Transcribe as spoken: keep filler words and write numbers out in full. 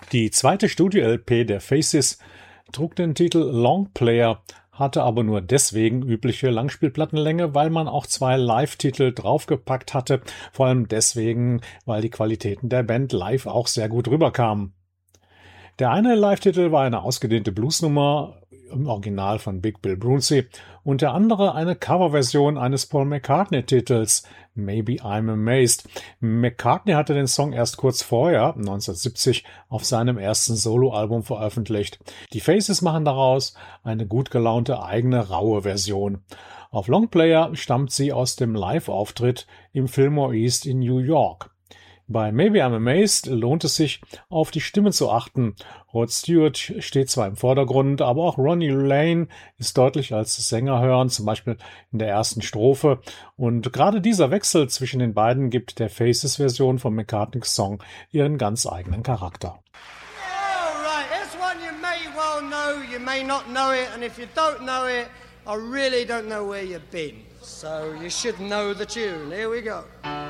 Die zweite Studio-L P der Faces trug den Titel Long Player, hatte aber nur deswegen übliche Langspielplattenlänge, weil man auch zwei Live-Titel draufgepackt hatte, vor allem deswegen, weil die Qualitäten der Band live auch sehr gut rüberkamen. Der eine Live-Titel war eine ausgedehnte Bluesnummer im Original von Big Bill Brunsey und der andere eine Coverversion eines Paul McCartney-Titels, Maybe I'm Amazed. McCartney hatte den Song erst kurz vorher, neunzehnhundertsiebzig, auf seinem ersten Soloalbum veröffentlicht. Die Faces machen daraus eine gut gelaunte eigene raue Version. Auf Longplayer stammt sie aus dem Live-Auftritt im Fillmore East in New York. Bei Maybe I'm Amazed lohnt es sich, auf die Stimme zu achten. Rod Stewart steht zwar im Vordergrund, aber auch Ronnie Lane ist deutlich als Sänger hören, zum Beispiel in der ersten Strophe. Und gerade dieser Wechsel zwischen den beiden gibt der Faces-Version von McCartneys Song ihren ganz eigenen Charakter. All right, here's one you may well know, you may not know it, and if you don't know it, I really don't know where you've been. So you should know the tune. Here we go.